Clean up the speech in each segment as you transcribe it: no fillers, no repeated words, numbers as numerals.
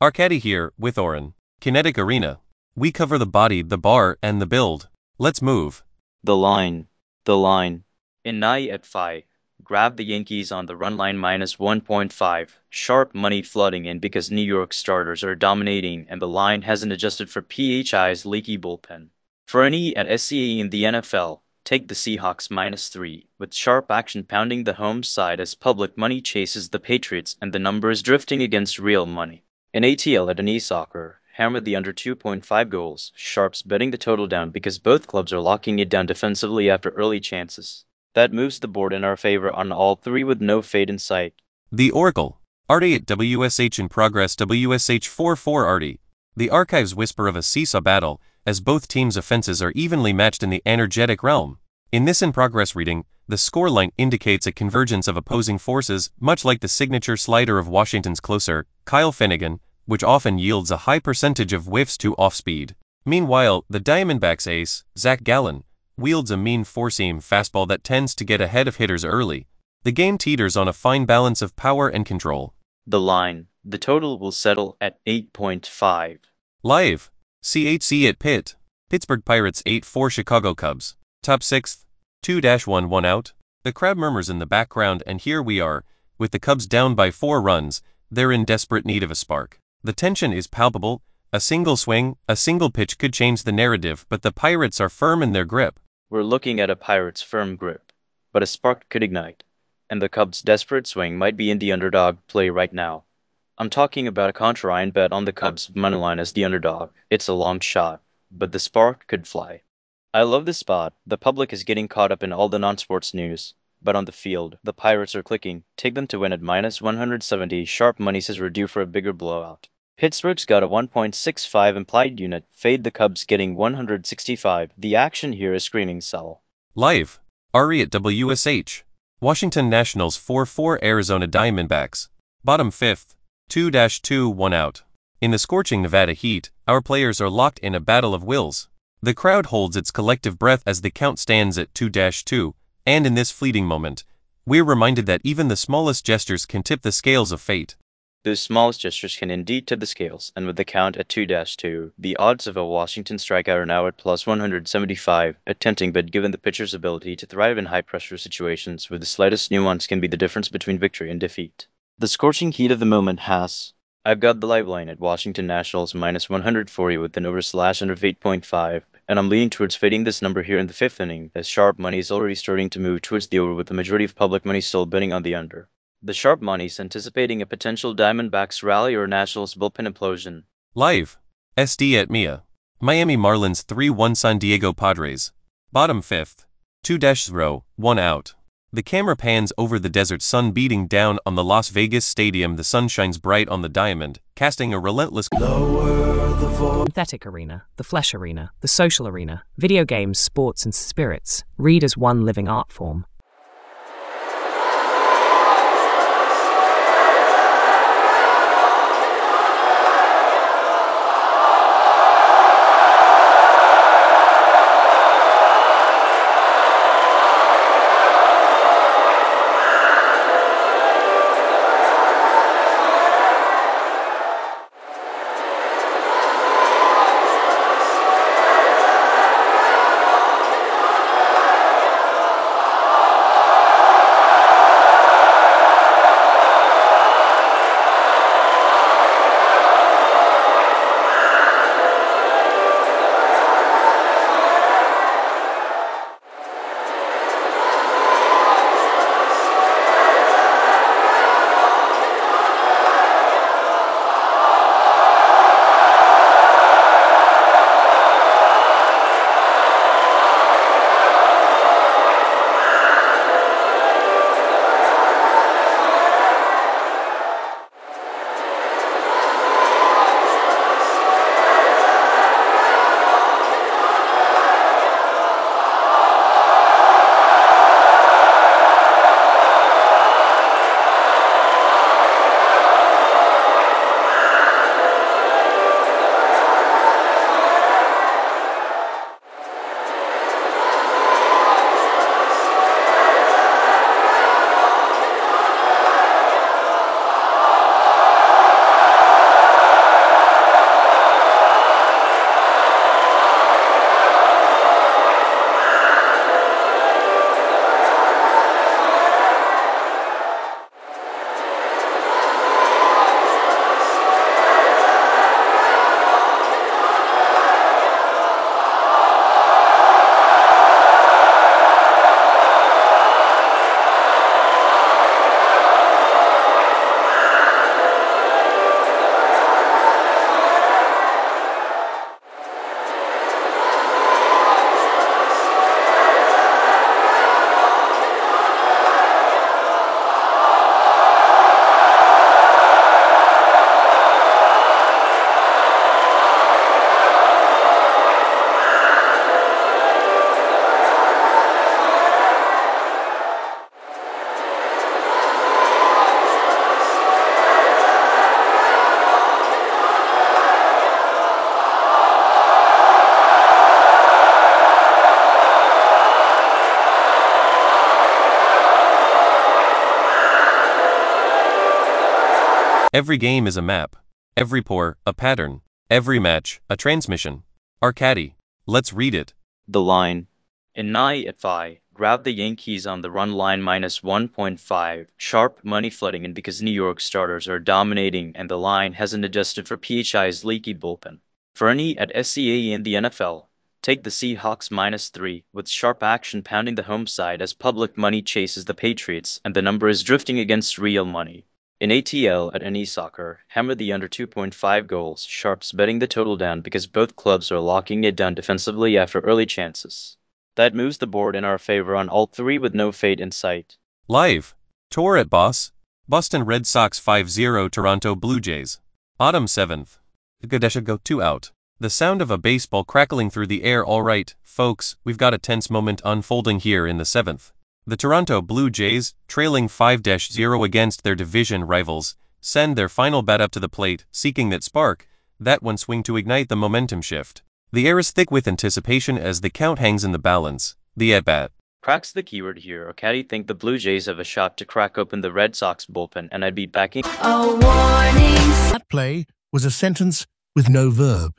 Arcady here, with Oren. Kinetic Arena. We cover the body, the bar, and the build. Let's move. The line. The line. Inai at 5. Grab the Yankees on the run line minus 1.5. Sharp money flooding in because New York starters are dominating and the line hasn't adjusted for PHI's leaky bullpen. For an E at SCA in the NFL, take the Seahawks minus 3, with sharp action pounding the home side as public money chases the Patriots and the number is drifting against real money. In ATL at an E-Soccer, hammer the under 2.5 goals, sharps betting the total down because both clubs are locking it down defensively after early chances. That moves the board in our favor on all three with no fade in sight. The Oracle. Arty at WSH in progress WSH 4-4 Arty. The archives whisper of a seesaw battle, as both teams' offenses are evenly matched in the energetic realm. In this in-progress reading, the scoreline indicates a convergence of opposing forces, much like the signature slider of Washington's closer, Kyle Finnegan, which often yields a high percentage of whiffs to off-speed. Meanwhile, the Diamondbacks' ace, Zach Gallen, wields a mean four-seam fastball that tends to get ahead of hitters early. The game teeters on a fine balance of power and control. The line. The total will settle at 8.5. Live. CHC at Pitt. Pittsburgh Pirates 8-4 Chicago Cubs. Top 6th. 2-1 1 out. The crowd murmurs in the background and here we are, with the Cubs down by 4 runs, they're in desperate need of a spark. The tension is palpable, a single swing, a single pitch could change the narrative but the Pirates are firm in their grip. We're looking at a Pirates' firm grip, but a spark could ignite, and the Cubs' desperate swing might be in the underdog play right now. I'm talking about a contra-line bet on the Cubs' moneyline as the underdog. It's a long shot, but the spark could fly. I love this spot. The public is getting caught up in all the non-sports news, but on the field, the Pirates are clicking. Take them to win at minus 170. Sharp money says we're due for a bigger blowout. Pittsburgh's got a 1.65 implied unit. Fade the Cubs getting 165. The action here is screaming sell. Live. Ari at WSH. Washington Nationals 4-4 Arizona Diamondbacks. Bottom 5th. 2-2 1 out. In the scorching Nevada heat, our players are locked in a battle of wills. The crowd holds its collective breath as the count stands at 2-2, and in this fleeting moment, we're reminded that even the smallest gestures can tip the scales of fate. Those smallest gestures can indeed tip the scales, and with the count at 2-2, the odds of a Washington strikeout are now at plus 175. A tempting bet given the pitcher's ability to thrive in high-pressure situations where the slightest nuance can be the difference between victory and defeat. The scorching heat of the moment has... I've got the live line at Washington Nationals minus 140 with an over/under of 8.5, and I'm leaning towards fading this number here in the 5th inning, as sharp money is already starting to move towards the over with the majority of public money still betting on the under. The sharp money's anticipating a potential Diamondbacks rally or Nationals bullpen implosion. Live. SD at Mia. Miami Marlins 3-1 San Diego Padres. Bottom 5th. 2-0 1 out. The camera pans over the desert sun beating down on the Las Vegas Stadium. The sun shines bright on the diamond, casting a relentless Synthetic arena, the flesh arena, the social arena, video games, sports and spirits, read as one living art form. Every game is a map. Every pour, a pattern. Every match, a transmission. Arcadi. Let's read it. The line. In nigh at 5, grab the Yankees on the run line minus 1.5. Sharp money flooding in because New York starters are dominating and the line hasn't adjusted for PHI's leaky bullpen. For any at SCA in the NFL, take the Seahawks minus 3 with sharp action pounding the home side as public money chases the Patriots and the number is drifting against real money. In ATL at any soccer, hammer the under 2.5 goals, sharps betting the total down because both clubs are locking it down defensively after early chances. That moves the board in our favor on all three with no fade in sight. Live. Tour at Boss. Boston Red Sox 5-0 Toronto Blue Jays. Autumn 7th. Gadesha go 2 out. The sound of a baseball crackling through the air. All right, folks, we've got a tense moment unfolding here in the 7th. The Toronto Blue Jays, trailing 5-0 against their division rivals, send their final bat up to the plate, seeking that spark, that one swing to ignite the momentum shift. The air is thick with anticipation as the count hangs in the balance. The at-bat. Crack's the keyword here. Arcadi think the Blue Jays have a shot to crack open the Red Sox bullpen, and I'd be backing. A warning. That play was a sentence with no verb.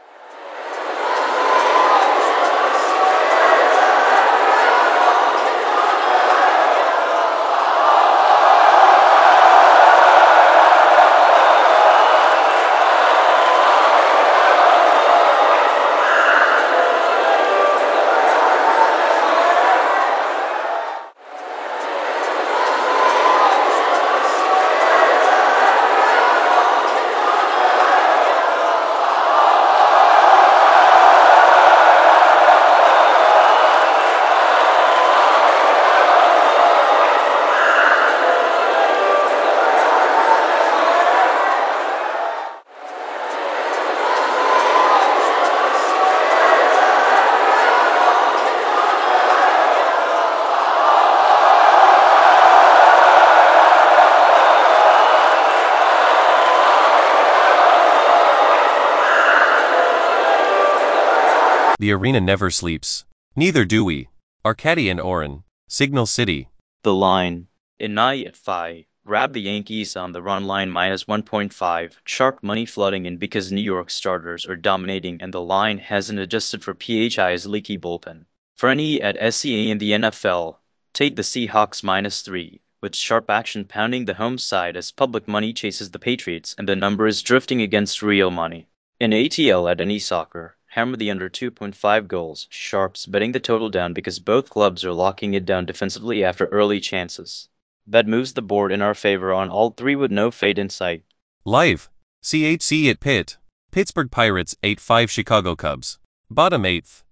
The arena never sleeps. Neither do we. Arcadi and Oren. Signal City. The line. In nigh at 5, grab the Yankees on the run line minus 1.5. Sharp money flooding in because New York starters are dominating and the line hasn't adjusted for PHI's leaky bullpen. For any at SCA in the NFL, take the Seahawks minus 3, with sharp action pounding the home side as public money chases the Patriots and the number is drifting against real money. In ATL at any soccer, hammer the under 2.5 goals, sharps betting the total down because both clubs are locking it down defensively after early chances. That moves the board in our favor on all three with no fade in sight. Live. CHC at Pitt. Pittsburgh Pirates 8-5 Chicago Cubs. Bottom 8th.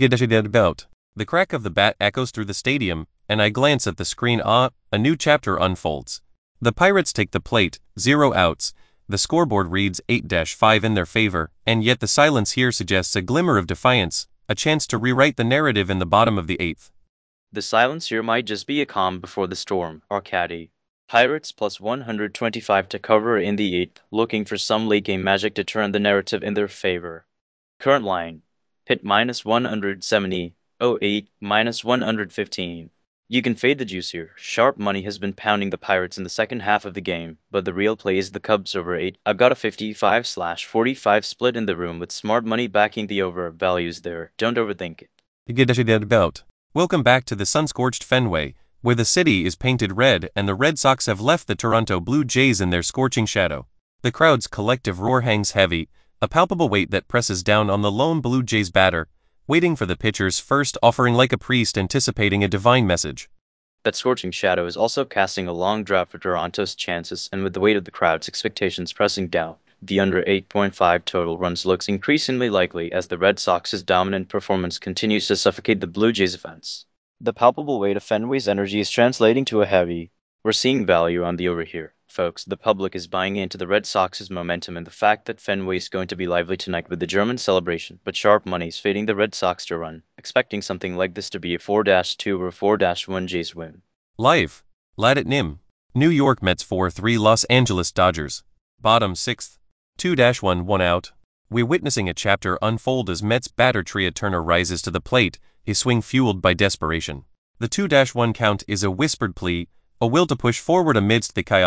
The crack of the bat echoes through the stadium, and I glance at the screen. A new chapter unfolds. The Pirates take the plate, 0 outs. The scoreboard reads 8-5 in their favor, and yet the silence here suggests a glimmer of defiance, a chance to rewrite the narrative in the bottom of the 8th. The silence here might just be a calm before the storm. Arcadi. Pirates plus 125 to cover in the 8th, looking for some late game magic to turn the narrative in their favor. Current line. Pitt minus 170, 08 minus 115. You can fade the juice here. Sharp money has been pounding the Pirates in the second half of the game, but the real play is the Cubs over 8. I've got a 55/45 split in the room with smart money backing the over values there. Don't overthink it. Welcome back to the sun-scorched Fenway, where the city is painted red and the Red Sox have left the Toronto Blue Jays in their scorching shadow. The crowd's collective roar hangs heavy, a palpable weight that presses down on the lone Blue Jays batter, waiting for the pitcher's first offering like a priest anticipating a divine message. That scorching shadow is also casting a long draught for Toronto's chances, and with the weight of the crowd's expectations pressing down, the under 8.5 total runs looks increasingly likely as the Red Sox's dominant performance continues to suffocate the Blue Jays' offense. The palpable weight of Fenway's energy is translating to a heavy. We're seeing value on the over here, folks. The public is buying into the Red Sox's momentum and the fact that Fenway is going to be lively tonight with the German celebration, but sharp money is fading the Red Sox to run, expecting something like this to be a 4-2 or 4-1 Jays win. Live. Lad at Nim. New York Mets 4-3 Los Angeles Dodgers. Bottom 6th. 2-1 1 out. We're witnessing a chapter unfold as Mets batter Trea Turner rises to the plate, his swing fueled by desperation. The 2-1 count is a whispered plea, a will to push forward amidst the chaos,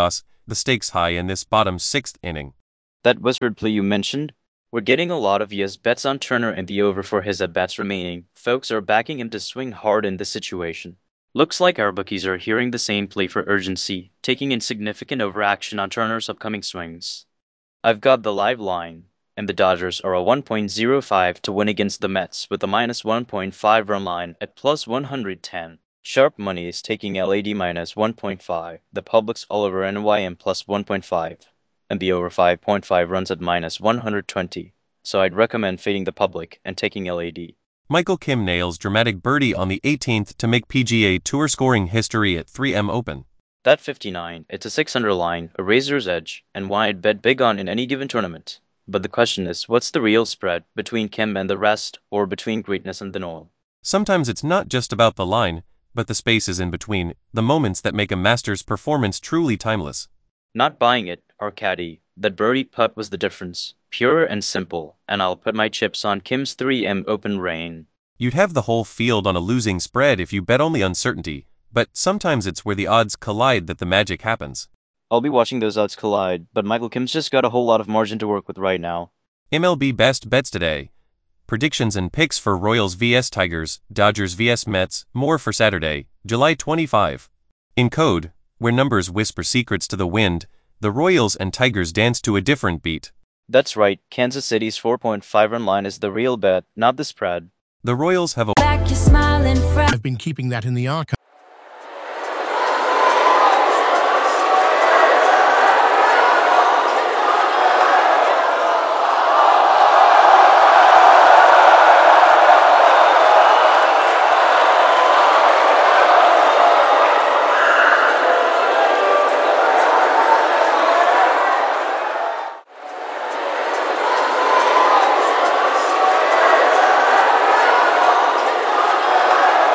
the stakes high in this bottom 6th inning. That whispered play you mentioned? We're getting a lot of yes bets on Turner and the over for his at-bats remaining. Folks are backing him to swing hard in this situation. Looks like our bookies are hearing the same play for urgency, taking in significant overaction on Turner's upcoming swings. I've got the live line, and the Dodgers are a 1.05 to win against the Mets with a minus 1.5 run line at plus 110. Sharp money is taking LAD minus 1.5, the public's Oliver NYM plus 1.5, and the over 5.5 runs at minus 120, so I'd recommend fading the public and taking LAD. Michael Kim nails dramatic birdie on the 18th to make PGA Tour scoring history at 3M Open. That 59, it's a 600 line, a razor's edge, and one I'd bet big on in any given tournament. But the question is, what's the real spread between Kim and the rest, or between greatness and the Noel? Sometimes it's not just about the line, but the spaces in between, the moments that make a Masters performance truly timeless. Not buying it, our caddy. That birdie putt was the difference. Pure and simple, and I'll put my chips on Kim's 3M Open reign. You'd have the whole field on a losing spread if you bet on the uncertainty, but sometimes it's where the odds collide that the magic happens. I'll be watching those odds collide, but Michael Kim's just got a whole lot of margin to work with right now. MLB best bets today. Predictions and picks for Royals vs Tigers, Dodgers vs Mets, more for Saturday, July 25. In code, where numbers whisper secrets to the wind, the Royals and Tigers dance to a different beat. That's right, Kansas City's 4.5 run line is the real bet, not the spread. The Royals have a I've been keeping that in the archive.